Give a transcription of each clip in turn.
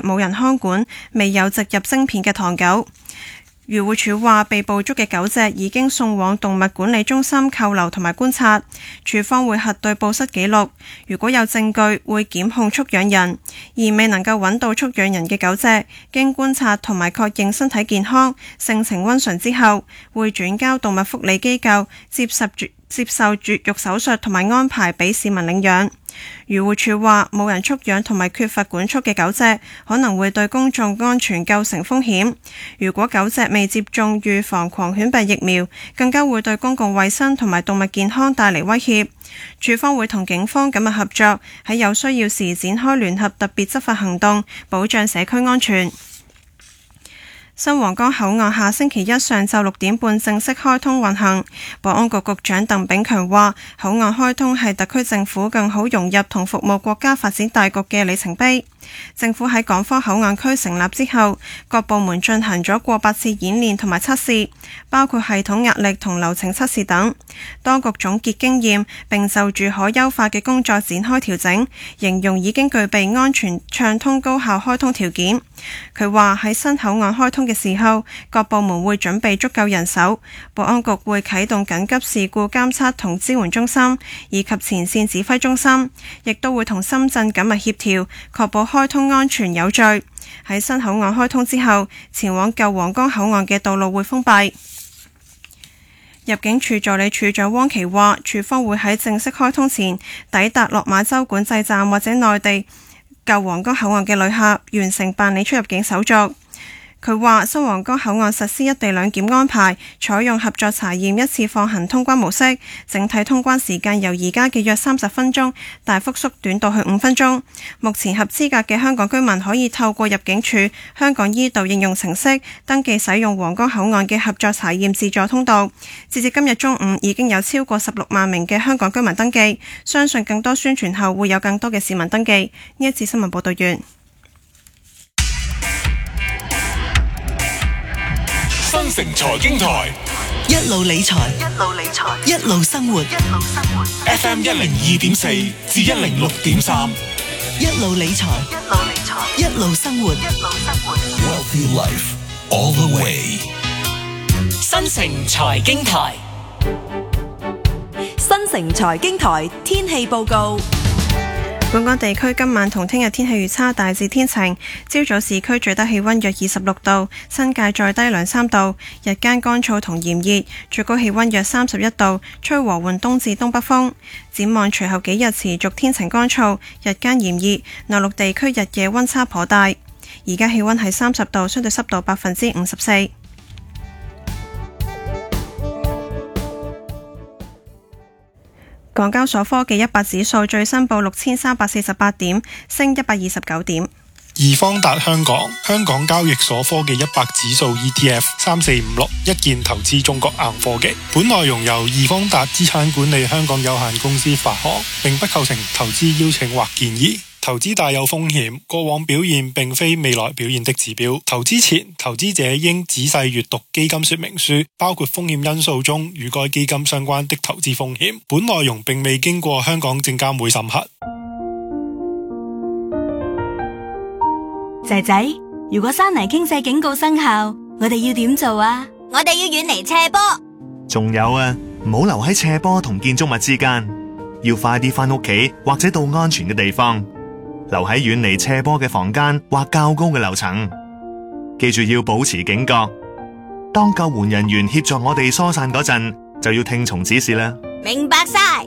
冇人看管、未有植入晶片嘅唐狗。漁護署話，被捕捉嘅狗隻已經送往動物管理中心扣留同埋觀察，署方會核對報失記錄，如果有證據會檢控畜養人，而未能夠揾到畜養人嘅狗隻，經觀察同埋確認身體健康、性情溫順之後，會轉交動物福利機構接受絕育手術同埋安排俾市民領養。漁護署話，冇人畜養同埋缺乏管束嘅狗隻可能會對公眾安全構成風險。如果狗隻未接種預防狂犬病疫苗，更加會對公共衛生同埋動物健康帶嚟威脅。署方會同警方緊密合作，喺有需要時展開聯合特別執法行動，保障社區安全。新皇崗口岸下星期一上晝6點半正式開通運行。保安局局長鄧炳強話，口岸開通係特區政府更好融入同服務國家發展大局嘅里程碑。政府喺港方口岸區成立之後，各部門進行咗過百次演練同埋測試，包括系統壓力同流程測試等。當局總結經驗，並就住可優化嘅工作展開調整，形容已經具備安全、暢通、高效開通條件。佢話喺新口岸開通嘅時候，各部門會準備足夠人手，保安局會啟動緊急事故監測同支援中心，以及前線指揮中心，亦都會同深圳緊密協調，確保開通安全有序。喺新口岸開通之後，前往舊皇崗口岸嘅道路會封閉。入境處助理處長汪琪話，處方會喺正式開通前抵達落馬洲管制站或者內地舊皇崗口岸嘅旅客完成辦理出入境手續。佢話新皇崗口岸實施一地兩檢安排，採用合作查驗一次放行通關模式，整體通關時間由而家嘅約30分鐘大幅縮短到去5分鐘。目前合資格嘅香港居民可以透過入境處香港依道應用程式登記使用皇崗口岸嘅合作查驗自助通道。截至今日中午，已經有超過16萬名嘅香港居民登記，相信更多宣傳後會有更多嘅市民登記。呢一次新聞報道完。 新城財經台， 一路理財，一路生活。 FM 102.4至106.3， 一路理財，一路生活。 Wealthy Life all the way。 新城財經台， 新城財經台天氣報告。 本港地區今晚同聽日天氣預測大致天晴，朝早市區最低氣溫約26度，新界再低2-3度，日間乾燥同炎熱，最高氣溫約31度，吹和緩東至東北風。展望隨後幾日持續天晴乾燥，日間炎熱，內陸地區日夜溫差頗大。而家氣溫係30度，相對濕度54%。港交所科技100指數最新報6348點，升129點。 易方達香港交易所科技100指數 ETF 3456一鍵投資中國硬科技。本內容由易方達資產管理香港有限公司發行，並不構成投資邀請或建議。投資大有風險，過往表現並非未來表現的指標。投資前，投資者應仔細閱讀基金說明書，包括風險因素中與該基金相關的投資風險。本內容並未經過香港證監會審核。 仔仔，如果山泥傾瀉警告生效，我哋要點做啊？ 我哋要遠離斜坡。 仲有啊，唔好留喺斜坡同建築物之間，要快啲返屋企或者到安全嘅地方。留喺遠離斜坡嘅房間或較高嘅樓層，記住要保持警覺。當救援人員協助我哋疏散嗰陣，就要聽從指示啦。 明白晒。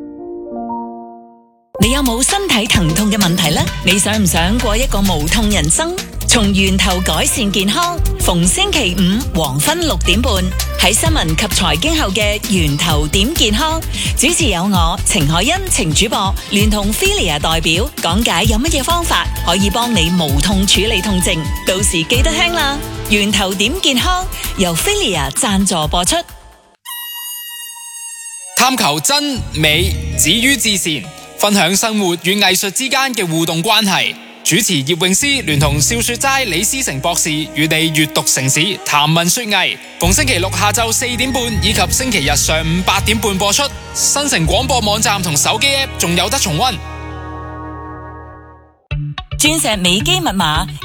你有冇身體疼痛嘅問題呢？你想唔想過一個無痛人生？從源頭改善健康，逢星期五黃昏6點半喺新聞及財經後嘅源頭點健康，主持有我程海欣程主播，聯同 Filia 代表講解有乜嘢方法可以幫你無痛處理痛症，到時記得聽啦。源頭點健康由 Filia 贊助播出。 探求真美止於至善，分享生活與藝術之間嘅互動關係。主持葉詠詩聯同笑雪齋李思成博士與你閱讀城市談文說藝，逢星期六下晝4點半以及星期日上午8點半播出。新城廣播網站同手機 App 仲有得重溫。 鑽石美肌密碼